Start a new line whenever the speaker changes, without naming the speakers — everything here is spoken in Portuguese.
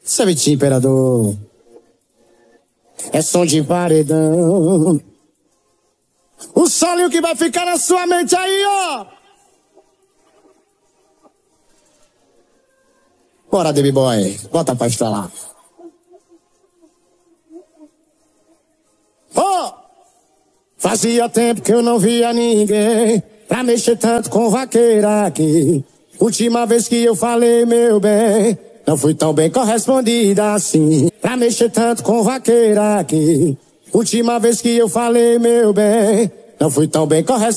Sabe, imperador, é som de paredão. O solinho que vai ficar na sua mente aí, ó. Bora, Baby Boy, bota pra estralar. Oh! Fazia tempo que eu não via ninguém pra mexer tanto com vaqueira aqui. Última vez que eu falei, meu bem, não fui tão bem correspondida assim. Pra mexer tanto com vaqueira aqui. Última vez que eu falei, meu bem, não fui tão bem correspondida.